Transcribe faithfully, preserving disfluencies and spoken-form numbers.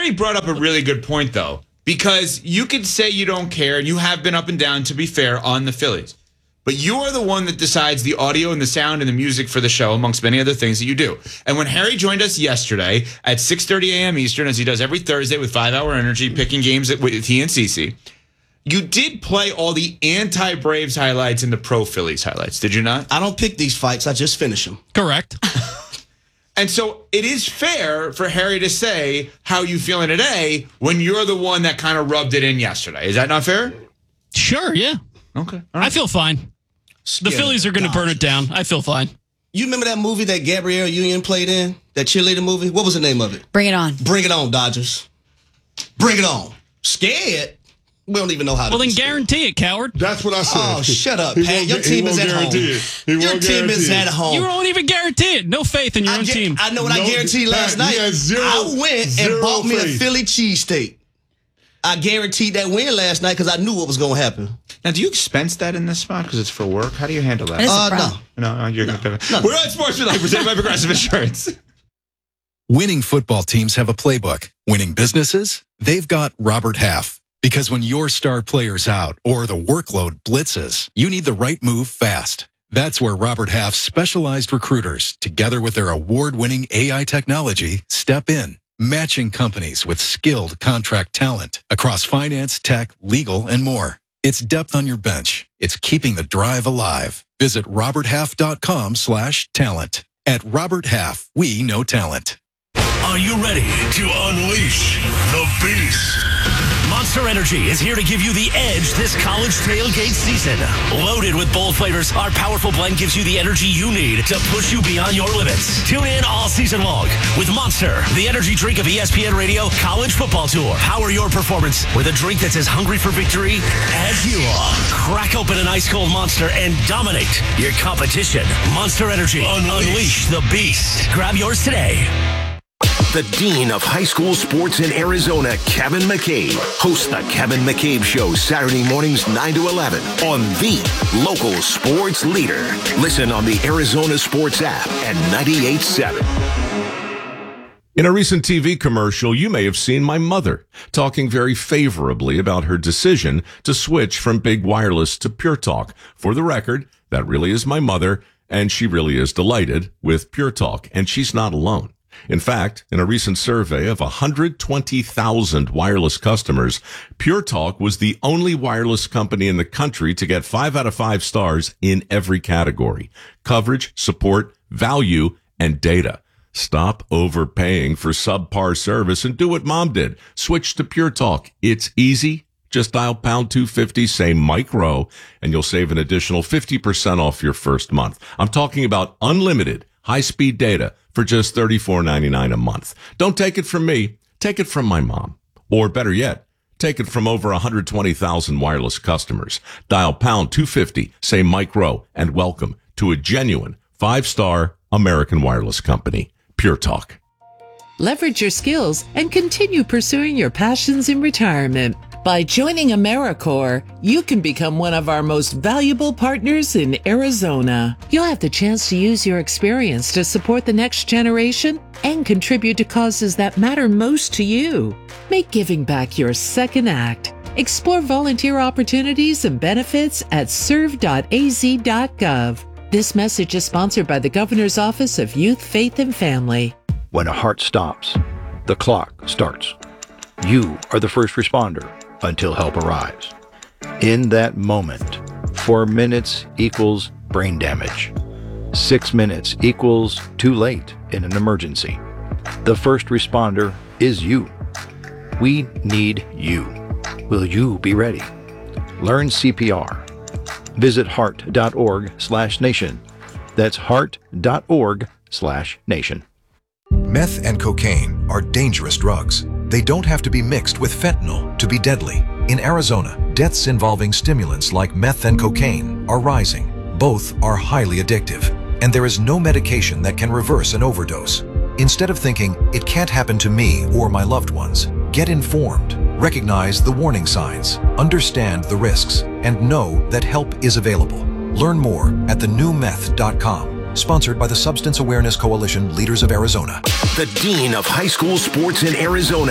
Harry brought up a really good point, though, because you could say you don't care, and you have been up and down, to be fair, on the Phillies. But you are the one that decides the audio and the sound and the music for the show, amongst many other things that you do. And when Harry joined us yesterday at six thirty a.m. Eastern, as he does every Thursday with five hour Energy, picking games with he and Cece, you did play all the anti-Braves highlights and the pro-Phillies highlights, did you not? I don't pick these fights. I just finish them. Correct. And so it is fair for Harry to say how you feeling today when you're the one that kind of rubbed it in yesterday. Is that not fair? Sure, yeah. Okay. All right. I feel fine. The Phillies are going to burn it down. I feel fine. You remember that movie that Gabrielle Union played in? That cheerleader movie? What was the name of it? Bring It On. Bring It On, Dodgers. Bring it on. Scared? We don't even know how to Well, then scared. guarantee it, coward. That's what I said. Oh, shut up, Pat. Your team is at home. It. He Your team is it. at home. You won't even guarantee it. No faith in your I own get, team. I know what no, I guaranteed last Pat, night. Zero, I went and bought me faith. a Philly cheesesteak. I guaranteed that win last night because I knew what was going to happen. Now, do you expense that in this spot because it's for work? How do you handle that? That is a Uh, problem. no. No, you're No, gonna no. We're on Sports Life, presented by Progressive Insurance. Winning football teams have a playbook. Winning businesses? They've got Robert Half. Because when your star player's out or the workload blitzes, you need the right move fast. That's where Robert Half's specialized recruiters, together with their award-winning A I technology, step in, matching companies with skilled contract talent across finance, tech, legal, and more. It's depth on your bench. It's keeping the drive alive. Visit roberthalf.com slash talent. At Robert Half, we know talent. Are you ready to unleash the beast? Monster Energy is here to give you the edge this college tailgate season. Loaded with bold flavors, our powerful blend gives you the energy you need to push you beyond your limits. Tune in all season long with Monster, the energy drink of E S P N Radio College Football Tour. Power your performance with a drink that's as hungry for victory as you are. Crack open an ice-cold Monster and dominate your competition. Monster Energy. Unleash the beast. Grab yours today. The Dean of High School Sports in Arizona, Kevin McCabe, hosts the Kevin McCabe Show Saturday mornings nine to eleven on the local sports leader. Listen on the Arizona Sports app and ninety-eight point seven. In a recent T V commercial, you may have seen my mother talking very favorably about her decision to switch from big wireless to Pure Talk. For the record, that really is my mother, and she really is delighted with Pure Talk, and she's not alone. In fact, in a recent survey of one hundred twenty thousand wireless customers, Pure Talk was the only wireless company in the country to get five out of five stars in every category: coverage, support, value, and data. Stop overpaying for subpar service and do what Mom did. Switch to Pure Talk. It's easy. Just dial pound two fifty, say Mike Rowe, and you'll save an additional fifty percent off your first month. I'm talking about unlimited high-speed data for just thirty-four ninety-nine a month. Don't take it from me. Take it from my mom. Or better yet, take it from over one hundred twenty thousand wireless customers. Dial pound two fifty, say Mike Rowe, and welcome to a genuine five-star American wireless company, Pure Talk. Leverage your skills and continue pursuing your passions in retirement. By joining AmeriCorps, you can become one of our most valuable partners in Arizona. You'll have the chance to use your experience to support the next generation and contribute to causes that matter most to you. Make giving back your second act. Explore volunteer opportunities and benefits at serve dot a z dot gov. This message is sponsored by the Governor's Office of Youth, Faith, and Family. When a heart stops, the clock starts. You are the first responder until help arrives. In that moment, four minutes equals brain damage. Six minutes equals too late in an emergency. The first responder is you. We need you. Will you be ready? Learn C P R. Visit heart.org slash nation. That's heart.org slash nation. Meth and cocaine are dangerous drugs. They don't have to be mixed with fentanyl to be deadly. In Arizona, deaths involving stimulants like meth and cocaine are rising. Both are highly addictive, and there is no medication that can reverse an overdose. Instead of thinking, it can't happen to me or my loved ones, get informed, recognize the warning signs, understand the risks, and know that help is available. Learn more at the new meth dot com. Sponsored by the Substance Awareness Coalition, Leaders of Arizona. The Dean of High School Sports in Arizona,